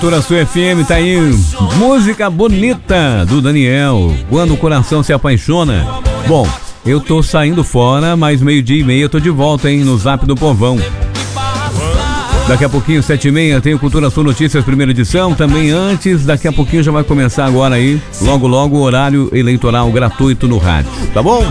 Cultura Sul FM tá aí, música bonita do Daniel, Quando o Coração se Apaixona. Bom, eu tô saindo fora, mas 12:30 eu tô de volta, hein, no Zap do Povão. Daqui a pouquinho, 7:30, tem o Cultura Sul Notícias, primeira edição. Também antes, daqui a pouquinho já vai começar agora aí, logo, o horário eleitoral gratuito no rádio, tá bom?